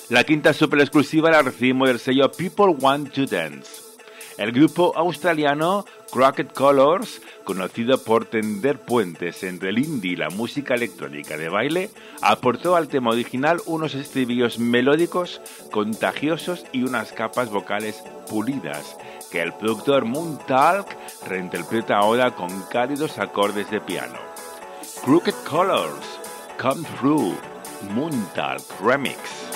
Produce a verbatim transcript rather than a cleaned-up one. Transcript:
La quinta super exclusiva la recibimos del sello People Want to Dance. El grupo australiano Crooked Colors, conocido por tender puentes entre el indie y la música electrónica de baile, aportó al tema original unos estribillos melódicos, contagiosos y unas capas vocales pulidas, que el productor Moontalk reinterpreta ahora con cálidos acordes de piano. Crooked Colors, Come Through, Moontalk Remix.